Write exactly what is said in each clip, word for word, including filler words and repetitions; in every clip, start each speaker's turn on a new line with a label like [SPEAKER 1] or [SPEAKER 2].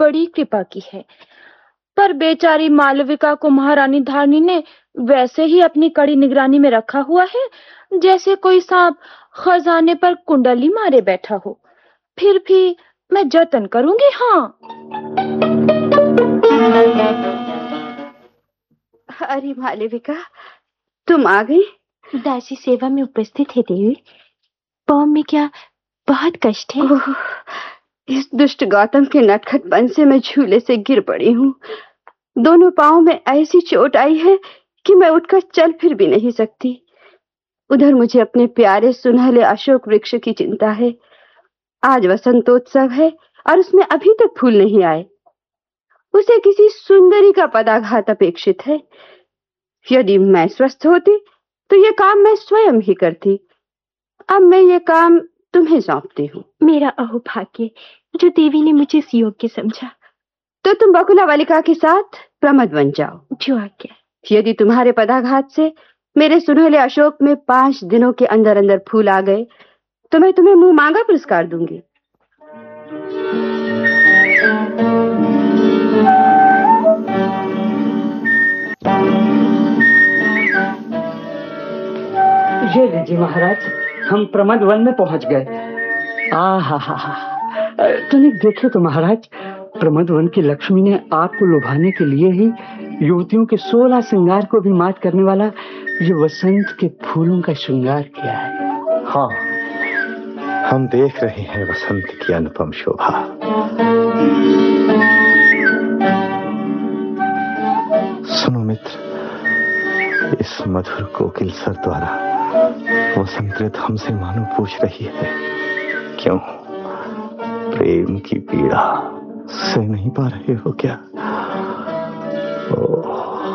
[SPEAKER 1] बड़ी कृपा की है, पर बेचारी मालविका को महारानी धारनी ने वैसे ही अपनी कड़ी निगरानी में रखा हुआ है, जैसे कोई सांप खजाने पर कुंडली मारे बैठा हो। फिर भी मैं जतन करूंगी। हाँ।
[SPEAKER 2] अरे मालविका, तुम आ गई?
[SPEAKER 1] दासी सेवा में उपस्थित है देवी। पाँव में क्या बहुत कष्ट है?
[SPEAKER 2] इस दुष्ट गौतम के नटखटपन से मैं झूले से गिर पड़ी हूँ। दोनों पाँव में ऐसी चोट आई है कि मैं उठकर चल फिर भी नहीं सकती। उधर मुझे अपने प्यारे सुनहले अशोक वृक्ष की चिंता है। आज वसंतोत्सव है और उसमें अभी तक फूल नहीं आए। उसे किसी सुंदरी का पदाघात अपेक्षित है। यदि मैं स्वस्थ होती तो ये काम मैं स्वयं ही करती। अब मैं ये काम तुम्हें सौंपती हूँ।
[SPEAKER 1] मेरा अहोभाग्य जो देवी ने मुझे इस योग्य समझा।
[SPEAKER 2] तो तुम बकुला बालिका के साथ प्रमद बन जाओ।
[SPEAKER 1] जो आज्ञा।
[SPEAKER 2] यदि तुम्हारे पदाघात से मेरे सुनहले अशोक में पांच दिनों के अंदर अंदर फूल आ गए तो मैं तुम्हें मुंह मांगा पुरस्कार दूंगी।
[SPEAKER 3] ये लीजिए महाराज, हम प्रमद वन में पहुंच गए। आ हा हा हा तनिक देखे तो महाराज, प्रमद वन की लक्ष्मी ने आपको लुभाने के लिए ही युवतियों के सोलह श्रृंगार को भी मात करने वाला ये वसंत के फूलों का श्रृंगार किया है।
[SPEAKER 4] हाँ, हम देख रहे हैं वसंत की अनुपम शोभा। सुनो मित्र, इस मधुर कोकिल स्वर द्वारा वसंत ऋतु हमसे मानो पूछ रही है, क्यों प्रेम की पीड़ा सह नहीं पा रहे हो क्या? ओह,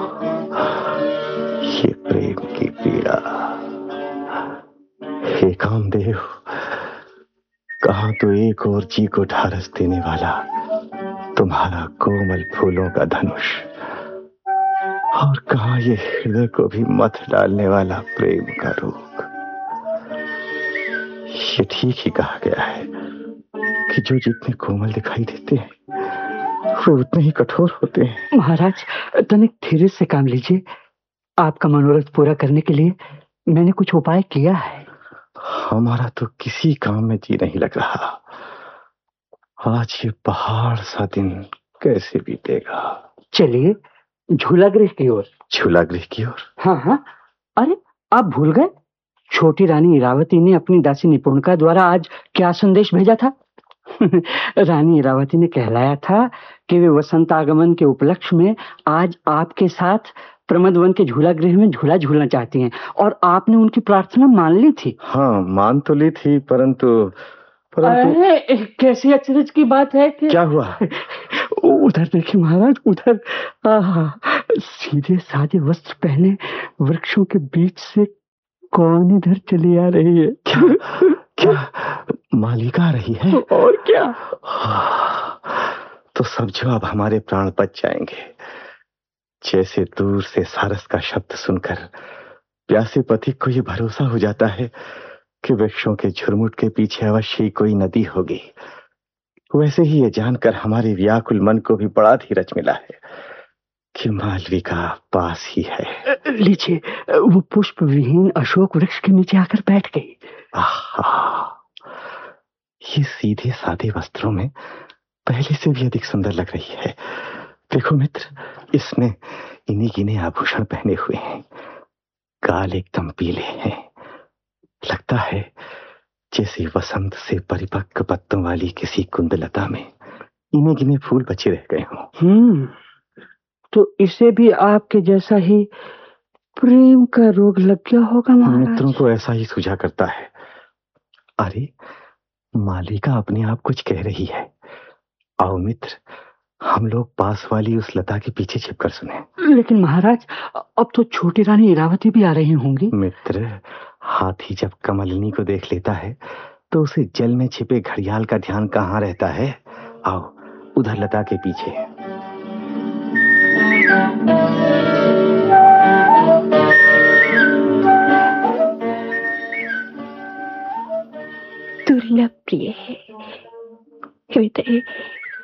[SPEAKER 4] ये प्रेम की पीड़ा। हे कामदेव, कहा तो एक और जी को ढारस देने वाला तुम्हारा कोमल फूलों का धनुष, और कहा ये हृदय को भी मथ डालने वाला प्रेम का रोग। ये ठीक ही कहा गया है कि जो जितने कोमल दिखाई देते हैं वो उतने ही कठोर होते हैं।
[SPEAKER 3] महाराज, तनिक धीरे से काम लीजिए। आपका मनोरथ पूरा करने के लिए मैंने कुछ उपाय किया है।
[SPEAKER 4] हमारा तो किसी काम में जी नहीं लग रहा। आज ये पहाड़ सा दिन कैसे बीतेगा?
[SPEAKER 3] चलिए झूला गृह की ओर।
[SPEAKER 4] झूला गृह की ओर?
[SPEAKER 3] हाँ हाँ। अरे आप भूल गए, छोटी रानी इरावती ने अपनी दासी निपुणिका द्वारा आज क्या संदेश भेजा था? रानी इरावती ने कहलाया था कि वे वसंत आगमन के उपलक्ष्य में आज आपके साथ प्रमद वन के झूला गृह में झूला झूलना चाहती हैं, और आपने उनकी प्रार्थना मान ली थी।
[SPEAKER 4] हाँ, मान तो ली थी, परंतु परंतु
[SPEAKER 3] अरे कैसी अचरज की बात है कि...
[SPEAKER 4] क्या हुआ?
[SPEAKER 3] उधर देखिए महाराज, उधर सीधे सादे वस्त्र पहने वृक्षों के बीच से कौन इधर चली आ रही है?
[SPEAKER 4] क्या क्या मालिका आ रही है?
[SPEAKER 3] और क्या?
[SPEAKER 4] तो समझो अब हमारे प्राण बच जाएंगे। जैसे दूर से सारस का शब्द सुनकर प्यासे पथिक को यह भरोसा हो जाता है कि वृक्षों के झुरमुट के पीछे अवश्य ही कोई नदी होगी, वैसे ही ये जानकर हमारे व्याकुल मन को भी बड़ा धीरज मिला है कि मालविका पास ही है।
[SPEAKER 3] लीजिए, वो पुष्प विहीन अशोक वृक्ष के नीचे आकर बैठ गई।
[SPEAKER 4] आहा, ये सीधे सादे वस्त्रों में पहले से भी अधिक सुंदर लग रही है। देखो मित्र, इसने इन्हीं गिने आभूषण पहने हुए हैं, गाल एकदम पीले हैं। लगता है जैसे वसंत से परिपक्व पत्तों वाली किसी कुंदलता में इन्हीं गिने फूल बचे रह गए हों।
[SPEAKER 3] हम्म, तो इसे भी आपके जैसा ही प्रेम का रोग लग गया होगा महाराज।
[SPEAKER 4] मित्रों को ऐसा ही सूझा करता है। अरे मालिका अपने आप कुछ कह रही है। आओ मित्र, हम लोग पास वाली उस लता के पीछे छिपकर सुने।
[SPEAKER 3] लेकिन महाराज, अब तो छोटी रानी इरावती भी आ रही होंगी।
[SPEAKER 4] मित्र, हाथी जब कमलिनी को देख लेता है तो उसे जल में छिपे घड़ियाल का ध्यान कहाँ रहता है। आओ उधर लता के पीछे।
[SPEAKER 1] दुर्लभ प्रिय है हृदय